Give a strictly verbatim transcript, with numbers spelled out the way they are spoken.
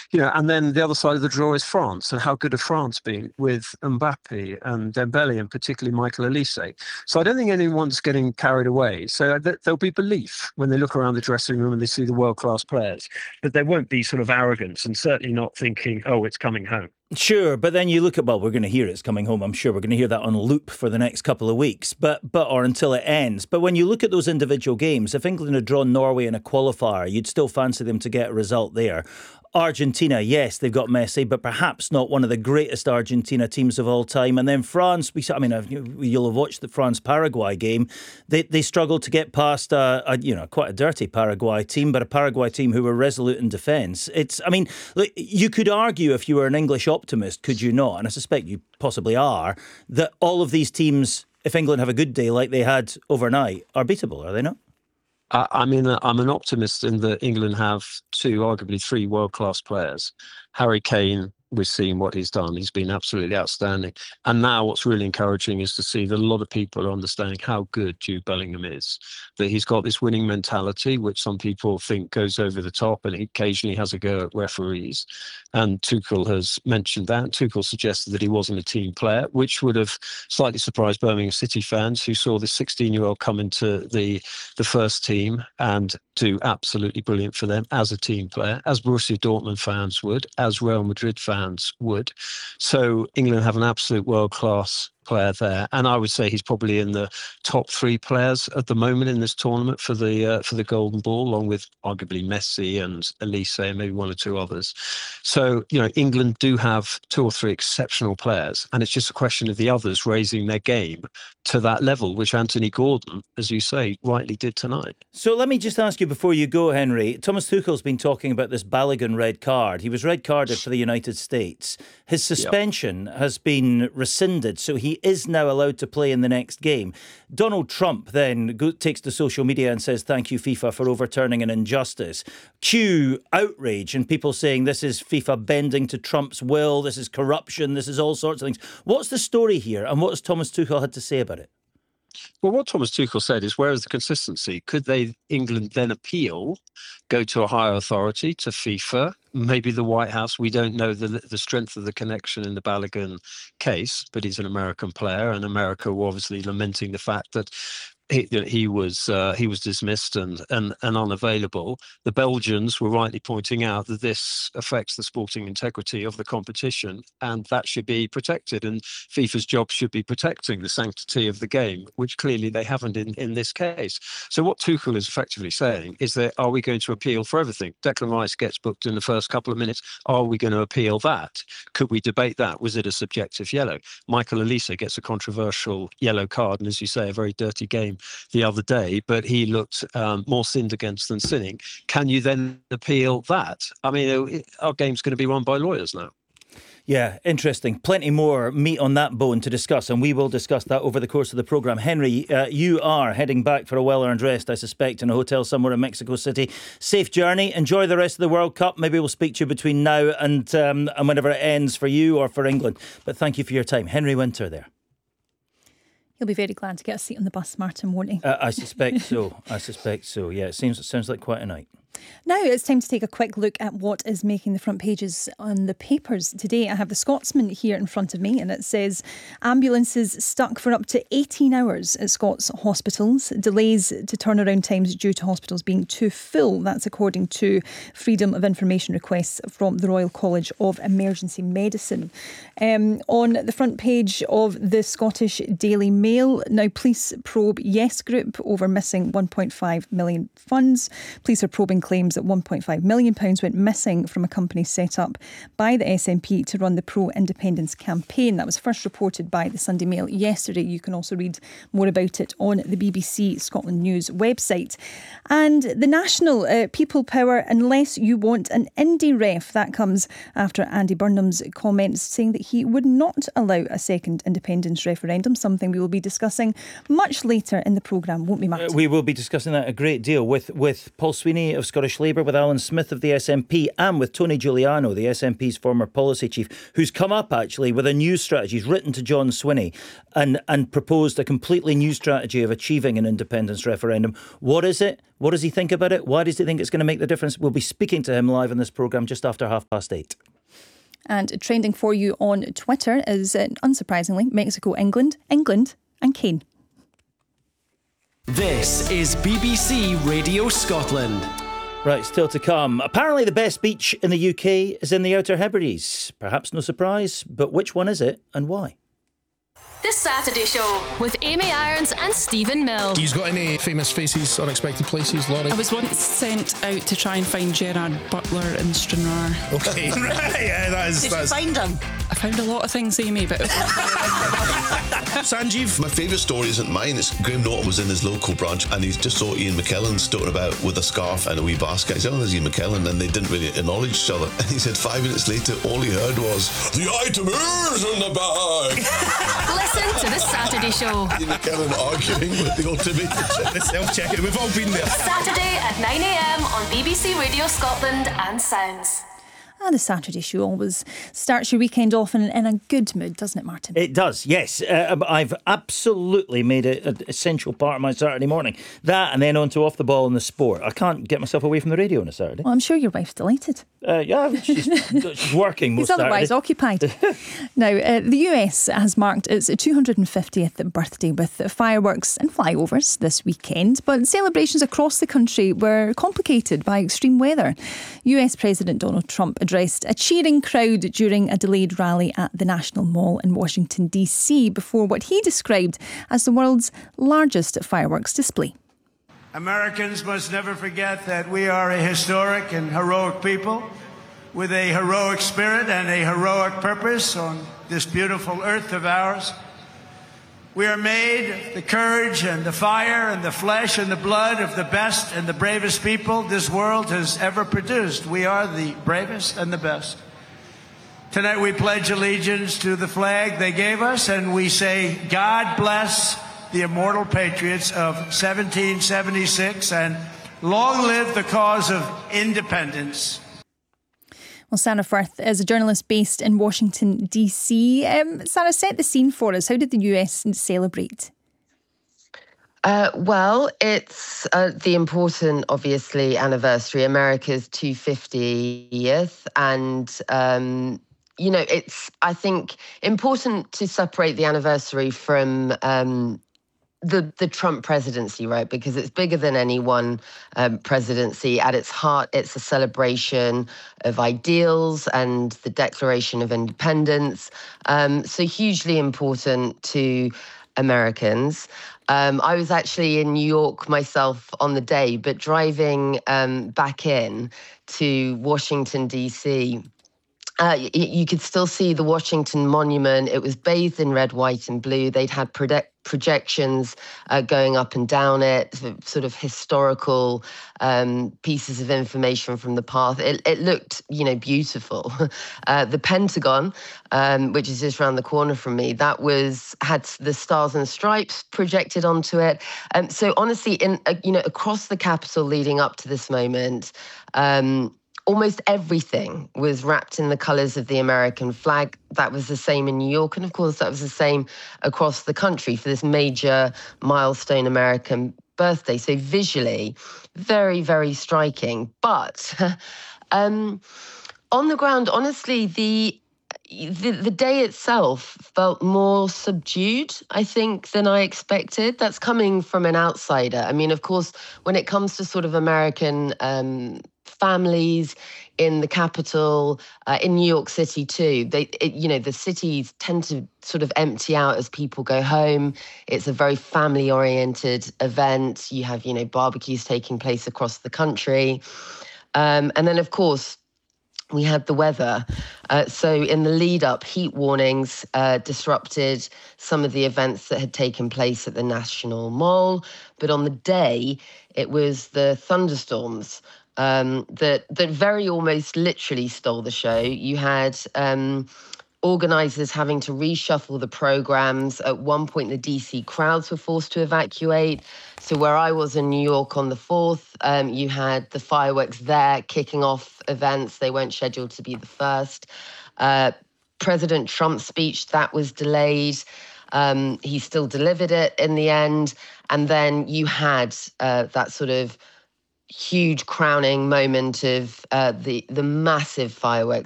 You know, and then the other side of the draw is France, and how good have France been with Mbappe and Dembele, and particularly Michael Olise. So I don't think anyone's getting carried away. So th- there'll be belief when they look around the dressing room and they see the world-class players, but there won't be sort of arrogance, and certainly not thinking, oh, it's coming home. Sure, but then you look at, well, we're going to hear it's coming home. I'm sure we're going to hear that on loop for the next couple of weeks, but but or until it ends. But when you look at those individual games, if England had drawn Norway in a qualifier, you'd still fancy them to get a result there. Argentina, yes, they've got Messi, but perhaps not one of the greatest Argentina teams of all time. And then France, we, I mean, you'll have watched the France-Paraguay game. They they struggled to get past a, a, you know, quite a dirty Paraguay team, but a Paraguay team who were resolute in defence. It's, I mean, look, you could argue if you were an English optimist, could you not? And I suspect you possibly are, that all of these teams, if England have a good day like they had overnight, are beatable, are they not? I mean, I'm an optimist in that England have two, arguably three world-class players. Harry Kane, we've seen what he's done. He's been absolutely outstanding. And now what's really encouraging is to see that a lot of people are understanding how good Jude Bellingham is, that he's got this winning mentality, which some people think goes over the top, and he occasionally has a go at referees. And Tuchel has mentioned that. Tuchel suggested that he wasn't a team player, which would have slightly surprised Birmingham City fans who saw this sixteen-year-old come into the, the first team and do absolutely brilliant for them as a team player, as Borussia Dortmund fans would, as Real Madrid fans would. So England have an absolute world-class player there, and I would say he's probably in the top three players at the moment in this tournament for the uh, for the Golden Ball, along with arguably Messi and Olise and maybe one or two others. So, you know, England do have two or three exceptional players, and it's just a question of the others raising their game to that level, which Anthony Gordon, as you say, rightly did tonight. So let me just ask you before you go, Henry. Thomas Tuchel's been talking about this Balogun red card. He was red carded for the United States. His suspension yep. has been rescinded, so he is now allowed to play in the next game. Donald Trump then go, takes to social media and says, thank you, FIFA, for overturning an injustice. Cue outrage and people saying this is FIFA bending to Trump's will, this is corruption, this is all sorts of things. What's the story here, and what has Thomas Tuchel had to say about it? Well, what Thomas Tuchel said is, where is the consistency? Could they, England, then appeal, go to a higher authority, to FIFA, maybe the White House? We don't know the the strength of the connection in the Balogun case, but he's an American player, and America were obviously lamenting the fact that he, he was uh, he was dismissed and, and and unavailable. The Belgians were rightly pointing out that this affects the sporting integrity of the competition, and that should be protected. And FIFA's job should be protecting the sanctity of the game, which clearly they haven't in, in this case. So what Tuchel is effectively saying is that, are we going to appeal for everything? Declan Rice gets booked in the first couple of minutes. Are we going to appeal that? Could we debate that? Was it a subjective yellow? Michael Olise gets a controversial yellow card, and as you say, a very dirty game the other day, but he looked um, more sinned against than sinning. Can you then appeal that? I mean, our game's going to be run by lawyers now. Yeah, interesting. Plenty more meat on that bone to discuss, and we will discuss that over the course of the programme. Henry, uh, you are heading back for a well-earned rest, I suspect, in a hotel somewhere in Mexico City. Safe journey. Enjoy the rest of the World Cup. Maybe we'll speak to you between now and, um, and whenever it ends for you or for England. But thank you for your time. Henry Winter there. He'll be very glad to get a seat on the bus, Martin, won't he? Uh, I suspect so. I suspect so. Yeah, it seems it sounds like quite a night. Now it's time to take a quick look at what is making the front pages on the papers today. I have the Scotsman here in front of me, and it says ambulances stuck for up to eighteen hours at Scots hospitals. Delays to turnaround times due to hospitals being too full. That's according to Freedom of Information requests from the Royal College of Emergency Medicine. Um, on the front page of the Scottish Daily Mail, now police probe Yes Group over missing one point five million funds. Police are probing claims that one point five million pounds went missing from a company set up by the S N P to run the pro-independence campaign. That was first reported by the Sunday Mail yesterday. You can also read more about it on the B B C Scotland News website. And the National, uh, People Power, unless you want an indie ref. That comes after Andy Burnham's comments saying that he would not allow a second independence referendum, something we will be discussing much later in the programme, won't we, Martin? Uh, we will be discussing that a great deal with, with Paul Sweeney of Scottish Labour, with Alan Smith of the S N P, and with Tony Giuliano, the S N P's former policy chief, who's come up actually with a new strategy. He's written to John Swinney and, and proposed a completely new strategy of achieving an independence referendum. What is it? What does he think about it? Why does he think it's going to make the difference? We'll be speaking to him live on this programme just after half past eight. And trending for you on Twitter is, uh, unsurprisingly, Mexico, England, England and Kane. This is B B C Radio Scotland. Right, still to come. Apparently the best beach in the U K is in the Outer Hebrides. Perhaps no surprise, but which one is it and why? The Saturday Show with Amy Irons and Stephen Mill. He's got any famous faces, unexpected places, Laurie? I was once sent out to try and find Gerard Butler in Stranraer. Okay, right, yeah, that is... Did that's... you find him? I found a lot of things, Amy, but... Sanjeev? My favourite story isn't mine. It's Graham Norton was in his local branch and he just saw Ian McKellen stoating about with a scarf and a wee basket. He said, oh, there's Ian McKellen, and they didn't really acknowledge each other. And he said five minutes later, all he heard was, the item is in the bag. Listen to The Saturday Show. Ian McKellen arguing with the automated The self-checking. We've all been there. Saturday at nine a.m. on B B C Radio Scotland and Sounds. Ah, the Saturday Show always starts your weekend off in, in a good mood, doesn't it, Martin? It does, yes. Uh, I've absolutely made it an essential part of my Saturday morning. That and then on to Off the Ball and the sport. I can't get myself away from the radio on a Saturday. Well, I'm sure your wife's delighted. Uh, yeah, she's, she's working most He's otherwise Saturday. occupied. Now, uh, the U S has marked its two hundred fiftieth birthday with fireworks and flyovers this weekend, but celebrations across the country were complicated by extreme weather. U S President Donald Trump addressed a cheering crowd during a delayed rally at the National Mall in Washington, D C before what he described as the world's largest fireworks display. Americans must never forget that we are a historic and heroic people with a heroic spirit and a heroic purpose on this beautiful earth of ours. We are made of the courage and the fire and the flesh and the blood of the best and the bravest people this world has ever produced. We are the bravest and the best. Tonight we pledge allegiance to the flag they gave us, and we say, God bless the immortal patriots of seventeen seventy-six, and long live the cause of independence. Well, Sarah Firth is a journalist based in Washington, D C. Um, Sarah, set the scene for us. How did the U S celebrate? Uh, well, it's uh, the important, obviously, anniversary, America's two hundred fiftieth. And, um, you know, it's, I think, important to separate the anniversary from um, the the Trump presidency, right? Because it's bigger than any one um, presidency. At its heart, it's a celebration of ideals and the Declaration of Independence. Um, so hugely important to Americans. Um, I was actually in New York myself on the day, but driving um, back in to Washington, D C, Uh, y- you could still see the Washington Monument. It was bathed in red, white, and blue. They'd had proje- projections uh, going up and down it, sort of historical um, pieces of information from the past. It, it looked, you know, beautiful. Uh, the Pentagon, um, which is just around the corner from me, that was had the Stars and Stripes projected onto it. Um, so honestly, in uh, you know, across the Capitol leading up to this moment, Um, almost everything was wrapped in the colours of the American flag. That was the same in New York. And of course, that was the same across the country for this major milestone American birthday. So visually, very, very striking. But um, on the ground, honestly, the The, the day itself felt more subdued, I think, than I expected. That's coming from an outsider. I mean, of course, when it comes to sort of American um, families in the capital, uh, in New York City too, they, it, you know, the cities tend to sort of empty out as people go home. It's a very family-oriented event. You have, you know, barbecues taking place across the country. Um, and then, of course, we had the weather. Uh, so in the lead up, heat warnings uh, disrupted some of the events that had taken place at the National Mall. But on the day, it was the thunderstorms um, that that very almost literally stole the show. You had um, organisers having to reshuffle the programmes. At one point, the D C crowds were forced to evacuate. So where I was in New York on the fourth, um, you had the fireworks there kicking off events. They weren't scheduled to be the first. Uh, President Trump's speech, that was delayed. Um, he still delivered it in the end. And then you had uh, that sort of huge crowning moment of uh, the, the massive fireworks